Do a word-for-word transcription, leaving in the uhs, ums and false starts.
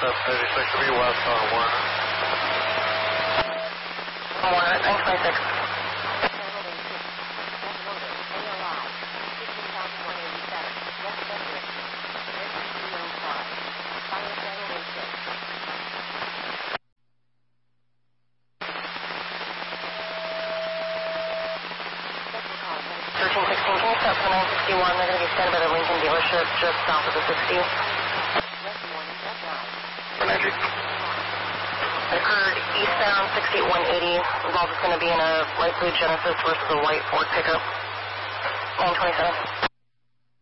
seven thirty-six will be west on Warner. Warner, nine twenty-six. thirteen sixteen, can you stop for nine sixty-one? They're going to be standing by the Lincoln dealership just south of the sixty. It occurred eastbound sixty-eight one eighty. Involved is going to be in a light blue Genesis versus a white Ford pickup. nine twenty-seven.